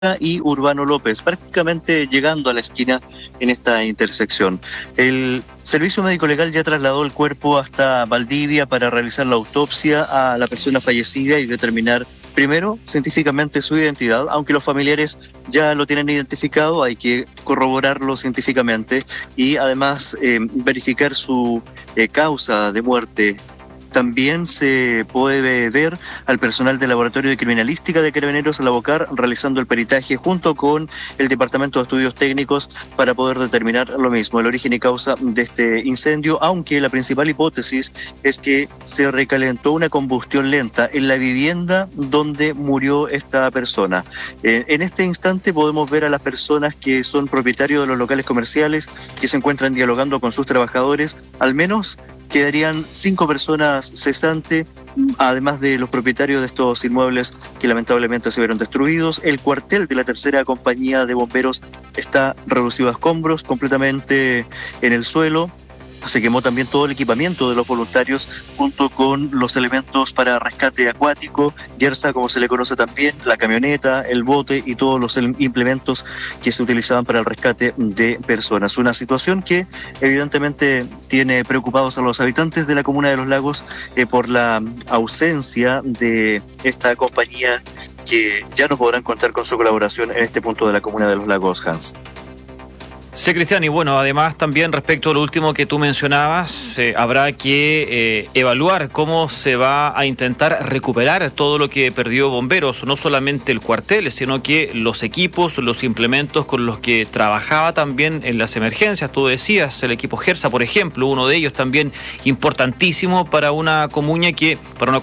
y Urbano López, prácticamente llegando a la esquina en esta intersección. El Servicio Médico Legal ya trasladó el cuerpo hasta Valdivia para realizar la autopsia a la persona fallecida y determinar primero científicamente su identidad, aunque los familiares ya lo tienen identificado, hay que corroborarlo científicamente y además verificar su causa de muerte. También se puede ver al personal del Laboratorio de Criminalística de Carabineros Lavocar realizando el peritaje junto con el Departamento de Estudios Técnicos para poder determinar lo mismo, el origen y causa de este incendio, aunque la principal hipótesis es que se recalentó una combustión lenta en la vivienda donde murió esta persona. En este instante podemos ver a las personas que son propietarios de los locales comerciales que se encuentran dialogando con sus trabajadores, al menos quedarían 5 personas cesantes, además de los propietarios de estos inmuebles que lamentablemente se vieron destruidos. El cuartel de la tercera compañía de bomberos está reducido a escombros, completamente en el suelo. Se quemó también todo el equipamiento de los voluntarios junto con los elementos para rescate acuático, Yersa como se le conoce también, la camioneta, el bote y todos los implementos que se utilizaban para el rescate de personas. Una situación que evidentemente tiene preocupados a los habitantes de la comuna de Los Lagos por la ausencia de esta compañía que ya no podrán contar con su colaboración en este punto de la comuna de Los Lagos, Hans. Sí, Cristian, y bueno, además también respecto a lo último que tú mencionabas, habrá que evaluar cómo se va a intentar recuperar todo lo que perdió Bomberos, no solamente el cuartel, sino que los equipos, los implementos con los que trabajaba también en las emergencias. Tú decías, el equipo Gersa, por ejemplo, uno de ellos también importantísimo para una comuna que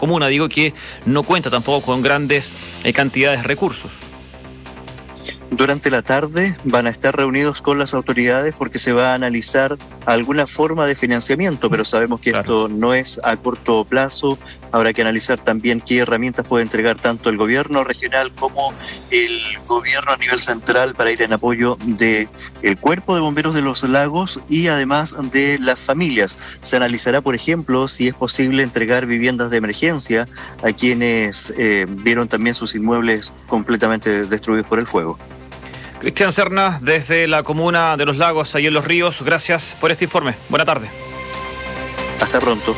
no cuenta tampoco con grandes cantidades de recursos. Durante la tarde van a estar reunidos con las autoridades porque se va a analizar alguna forma de financiamiento, pero sabemos que esto no es a corto plazo. Habrá que analizar también qué herramientas puede entregar tanto el gobierno regional como el gobierno a nivel central para ir en apoyo del Cuerpo de Bomberos de Los Lagos y además de las familias. Se analizará, por ejemplo, si es posible entregar viviendas de emergencia a quienes vieron también sus inmuebles completamente destruidos por el fuego. Cristian Serna, desde la comuna de Los Lagos, ahí en Los Ríos, gracias por este informe. Buena tarde. Hasta pronto.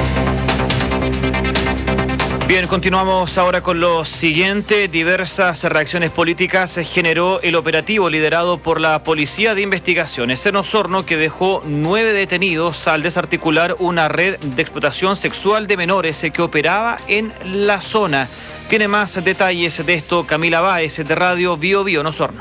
Bien, continuamos ahora con lo siguiente. Diversas reacciones políticas generó el operativo liderado por la Policía de Investigaciones en Osorno, que dejó 9 detenidos al desarticular una red de explotación sexual de menores que operaba en la zona. Tiene más detalles de esto Camila Báez, de Radio Bio Bio en Osorno.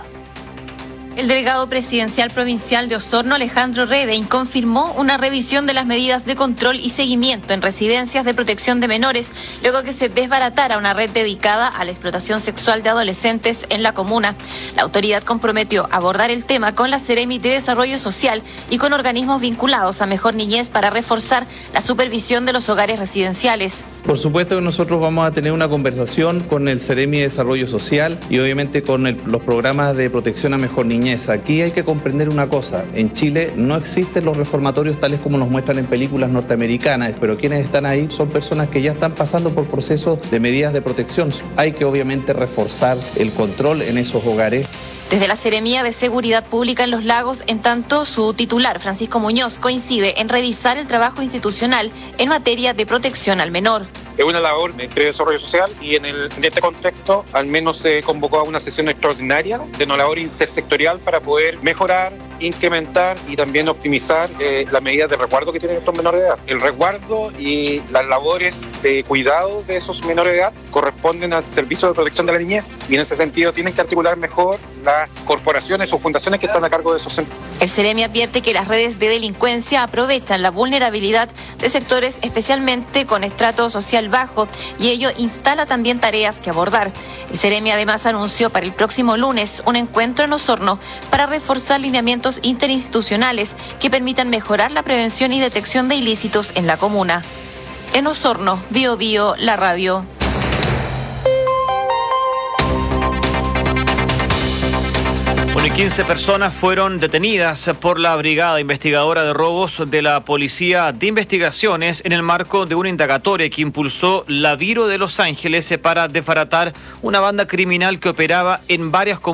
El delegado presidencial provincial de Osorno, Alejandro Redein, confirmó una revisión de las medidas de control y seguimiento en residencias de protección de menores, luego que se desbaratara una red dedicada a la explotación sexual de adolescentes en la comuna. La autoridad comprometió abordar el tema con la Seremi de Desarrollo Social y con organismos vinculados a Mejor Niñez para reforzar la supervisión de los hogares residenciales. Por supuesto que nosotros vamos a tener una conversación con el Seremi de Desarrollo Social y obviamente con los programas de protección a Mejor Niñez. Aquí hay que comprender una cosa, en Chile no existen los reformatorios tales como nos muestran en películas norteamericanas, pero quienes están ahí son personas que ya están pasando por procesos de medidas de protección. Hay que obviamente reforzar el control en esos hogares. Desde la Seremía de Seguridad Pública en Los Lagos, en tanto, su titular, Francisco Muñoz, coincide en revisar el trabajo institucional en materia de protección al menor. Es una labor de desarrollo social y en este contexto al menos se convocó a una sesión extraordinaria de una labor intersectorial para poder mejorar, incrementar y también optimizar las medidas de resguardo que tienen estos menores de edad. El resguardo y las labores de cuidado de esos menores de edad corresponden al Servicio de Protección de la Niñez y en ese sentido tienen que articular mejor las corporaciones o fundaciones que están a cargo de esos centros. El Seremi advierte que las redes de delincuencia aprovechan la vulnerabilidad de sectores especialmente con estrato social bajo y ello instala también tareas que abordar. El Seremi además anunció para el próximo lunes un encuentro en Osorno para reforzar lineamientos interinstitucionales que permitan mejorar la prevención y detección de ilícitos en la comuna. En Osorno, Bio Bio, la radio. Bueno, y 15 personas fueron detenidas por la Brigada Investigadora de Robos de la Policía de Investigaciones en el marco de una indagatoria que impulsó la Viro de Los Ángeles para desbaratar una banda criminal que operaba en varias comunidades